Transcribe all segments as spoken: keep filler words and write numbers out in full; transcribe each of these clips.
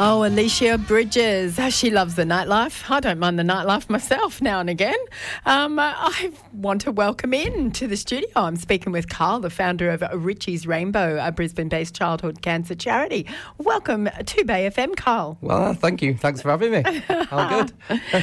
Oh, Alicia Bridges. She loves the nightlife. I don't mind the nightlife myself now and again. Um, I want to welcome in to the studio. I'm speaking with Carl, the founder of Richie's Rainbow, a Brisbane-based childhood cancer charity. Welcome to Bay F M, Carl. Well, thank you. Thanks for having me. How good.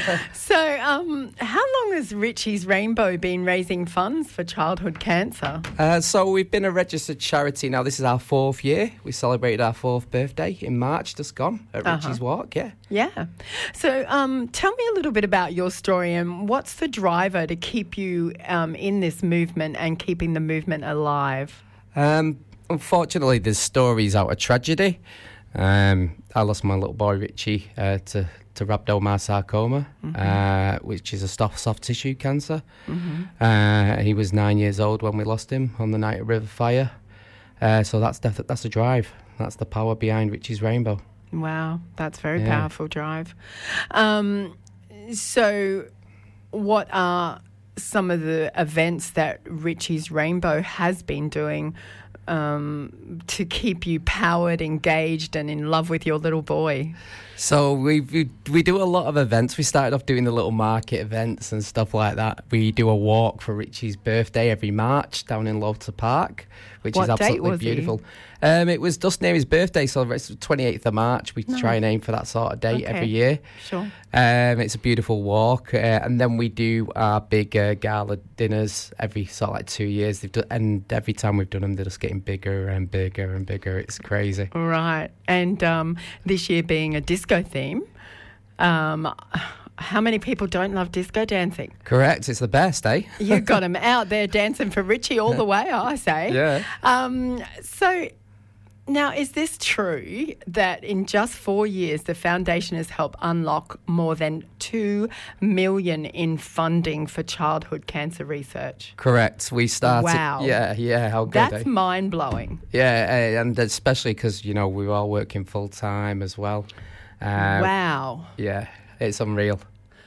So, um, how long has Richie's Rainbow been raising funds for childhood cancer? Uh, so we've been a registered charity now. This is our fourth year. We celebrated our fourth birthday in March, just gone. At Uh-huh. Richie's Walk, yeah. Yeah. So um, tell me a little bit about your story and what's the driver to keep you um, in this movement and keeping the movement alive? Um, unfortunately, there's stories out of tragedy. Um, I lost my little boy Richie uh, to, to rhabdomyosarcoma, mm-hmm. uh, which is a soft, soft tissue cancer. Mm-hmm. Uh, he was nine years old when we lost him on the night of River Fire. Uh, so that's def- that's a drive. That's the power behind Richie's Rainbow. Wow, that's very Yeah. powerful drive. Um, so what are some of the events that Richie's Rainbow has been doing um, to keep you powered, engaged and in love with your little boy? So we, we we do a lot of events. We started off doing the little market events and stuff like that. We do a walk for Richie's birthday every March down in Lowter Park, which What is date absolutely was he? beautiful. Um, it was just near his birthday, so it's the twenty-eighth of March. We Nice. try and aim for that sort of date Okay. every year. Sure. Um, it's a beautiful walk, uh, and then we do our big uh, gala dinners every sort of like two years. They've done, and every time we've done them, they're just getting bigger and bigger and bigger. It's crazy. Right. And um, this year being a disco theme, um, how many people don't love disco dancing? Correct. It's the best, eh? You got them out there dancing for Richie all the way, I say. Yeah. Um, so now, is this true that in just four years, the foundation has helped unlock more than two million dollars in funding for childhood cancer research? Correct. We started. Wow. Yeah, yeah. How good. That's eh? mind blowing. Yeah, uh, and especially because, you know, we were all working full time as well. Uh, Wow. Yeah, it's unreal.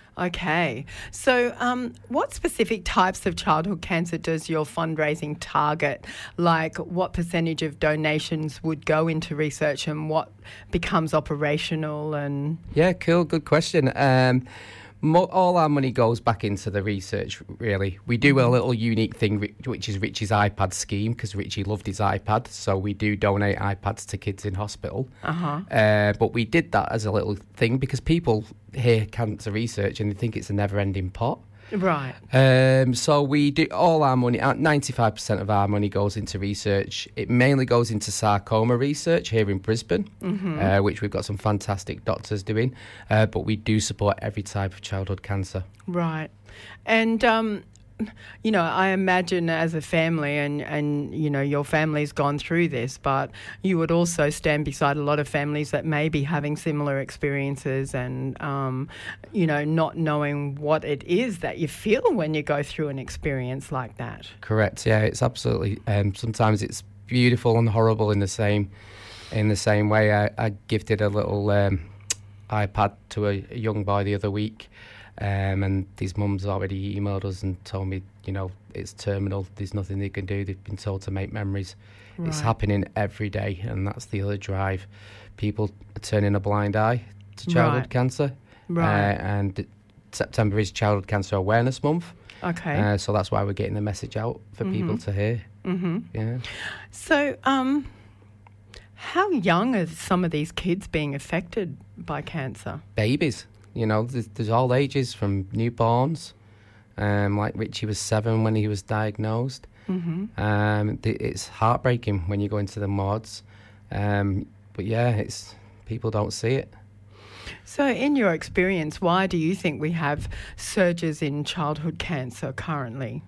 Okay. So um, what specific types of childhood cancer does your fundraising target? Like what percentage of donations would go into research and what becomes operational? And Yeah, cool. Good question. Um, mo- all our money goes back into the research, really. We do a little unique thing, ri- which is Richie's iPad scheme, because Richie loved his iPad. So we do donate iPads to kids in hospital. Uh-huh. Uh, but we did that as a little thing because people hear cancer research and they think it's a never-ending pot. Right. Um, so we do all our money, uh, ninety-five percent of our money goes into research. It mainly goes into sarcoma research here in Brisbane, Mm-hmm. uh, which we've got some fantastic doctors doing. Uh, but we do support every type of childhood cancer. Right. And, um, you know, I imagine as a family and, and, you know, your family's gone through this, but you would also stand beside a lot of families that may be having similar experiences and, um, you know, not knowing what it is that you feel when you go through an experience like that. Correct. Yeah, it's absolutely. Um, sometimes it's beautiful and horrible in the same in the same way. I, I gifted a little um, iPad to a, a young boy the other week. Um, and his mum's already emailed us and told me, you know, it's terminal. There's nothing they can do. They've been told to make memories. Right. It's happening every day, and that's the other drive. People are turning a blind eye to childhood Right. cancer. Right. Uh, and September is Childhood Cancer Awareness Month. Okay. Uh, so that's why we're getting the message out for Mhm. people to hear. Mm-hmm. Yeah. So, um, how young are some of these kids being affected by cancer? Babies, you know, there's, there's all ages from newborns. Um, like Richie was seven when he was diagnosed. Mm-hmm. Um, th- it's heartbreaking when you go into the wards. Um, but yeah, it's people don't see it. So, in your experience, why do you think we have surges in childhood cancer currently?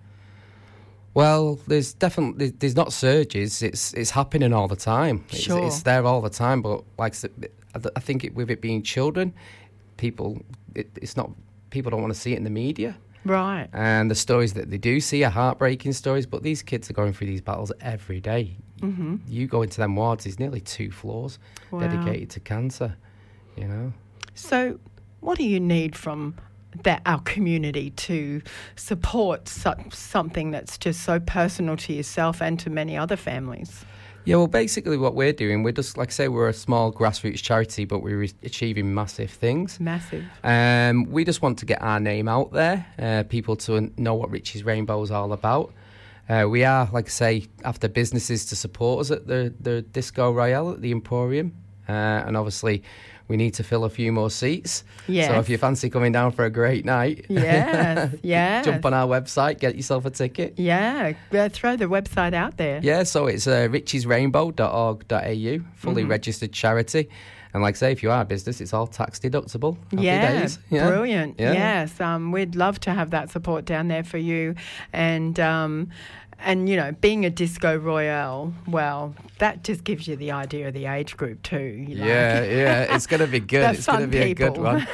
Well, there's definitely there's not surges. It's it's happening all the time. It's, Sure. it's there all the time. But like I said, I th- I think it, with it being children, people it, it's not people don't want to see it in the media. Right. And the stories that they do see are heartbreaking stories. But these kids are going through these battles every day. Mm-hmm. You go into them wards, there's nearly two floors Wow. dedicated to cancer. You know. So, what do you need from that our community to support su- something that's just so personal to yourself and to many other families? Yeah, well, basically what we're doing, we're just, like I say, we're a small grassroots charity, but we're achieving massive things. Massive. Um, we just want to get our name out there, uh, people to know what Richie's Rainbow is all about. Uh, we are, like I say, after businesses to support us at the, the Disco Royale at the Emporium. Uh, and obviously, we need to fill a few more seats. Yes. So if you fancy coming down for a great night, yes, yes. jump on our website, get yourself a ticket. Yeah, uh, throw the website out there. Yeah, so it's uh, richies rainbow dot org dot a u, fully mm-hmm. registered charity. And like I say, if you are a business, it's all tax deductible. Happy yeah, days. Yeah, brilliant. Yeah. Yes, um, we'd love to have that support down there for you. And, um, and you know, being a Disco Royale, well, that just gives you the idea of the age group too. You know? Yeah, yeah, it's going to be good. It's going to be people. a good one.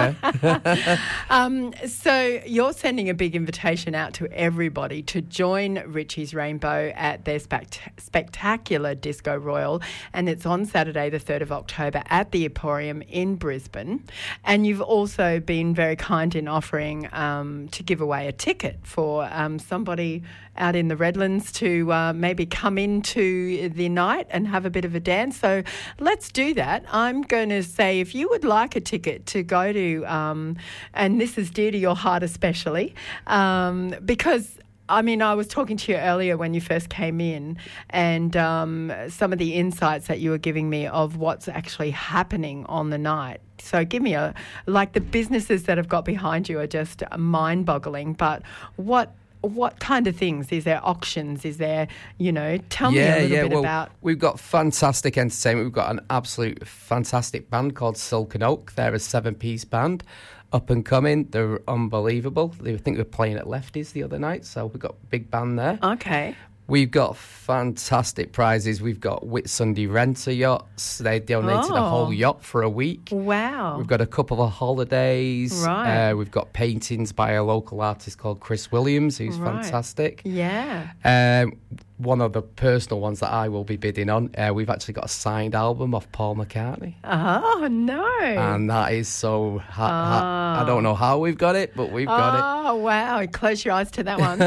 Yeah. um, so you're sending a big invitation out to everybody to join Richie's Rainbow at their spect- spectacular Disco Royale, and it's on Saturday the third of October at the Emporium in Brisbane. And you've also been very kind in offering um, to give away a ticket for um, somebody out in the Redlands to uh, maybe come into the night and have a bit of a dance. So let's do that. I'm going to say if you would like a ticket to go to, um, and this is dear to your heart especially, um, because I mean, I was talking to you earlier when you first came in, and um, some of the insights that you were giving me of what's actually happening on the night. So give me a, like the businesses that have got behind you are just mind-boggling, but what What kind of things? Is there auctions? Is there, you know, tell yeah, me a little yeah, bit well, about... We've got fantastic entertainment. We've got an absolute fantastic band called Silk and Oak. They're a seven-piece band, up and coming. They're unbelievable. I think they were playing at Lefties the other night, so we've got a big band there. Okay. We've got fantastic prizes. We've got Whitsunday Renter yachts. They donated oh. a whole yacht for a week. Wow. We've got a couple of holidays. Right. Uh, we've got paintings by a local artist called Chris Williams, who's right. fantastic. Yeah. Um, one of the personal ones that I will be bidding on, uh, we've actually got a signed album of Paul McCartney. Oh, no. And that is so... Ha- oh. ha- I don't know how we've got it, but we've got it. Oh, wow. Close your eyes to that one.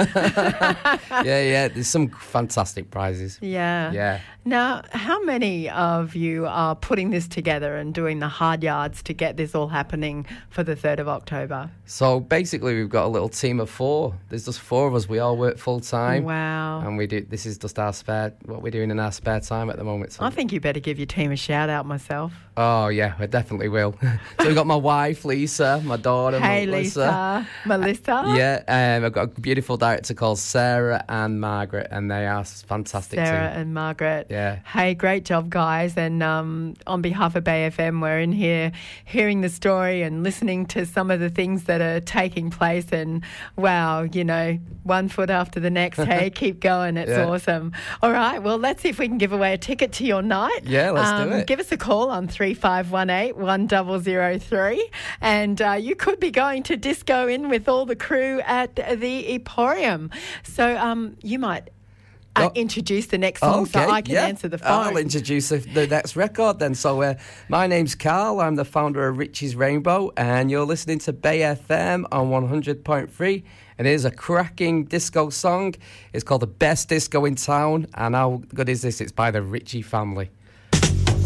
yeah, yeah. There's some fantastic prizes. Yeah. Yeah. Now, how many of you are putting this together and doing the hard yards to get this all happening for the third of October? So basically, we've got a little team of four. There's just four of us. We all work full time. Wow. And we do. This is just our spare, what we're doing in our spare time at the moment. So. I think you better give your team a shout out myself. Oh, yeah, I definitely will. So we've got my wife, Lisa, my daughter, hey, Melissa. Lisa. Melissa. Yeah, um, I've got a beautiful director called Sarah and Margaret, and they are fantastic Sarah too. and Margaret. Yeah. Hey, great job, guys. And um, on behalf of Bay F M, we're in here hearing the story and listening to some of the things that are taking place. And wow, you know, one foot after the next. Hey, keep going. It's yeah. awesome. All right. Well, let's see if we can give away a ticket to your night. Yeah, let's um, do it. Give us a call on three five one eight, one zero zero three. And uh, you could be going to Disco In with all the crew at the Emporium. So um, you might... Uh, oh. introduce the next song okay, so I can yeah. answer the phone. I'll introduce the, the next record then. So uh, my name's Carl. I'm the founder of Richie's Rainbow, and you're listening to Bay F M on one hundred point three. And it is a cracking disco song. It's called The Best Disco in Town. And how good is this? It's by the Ritchie family.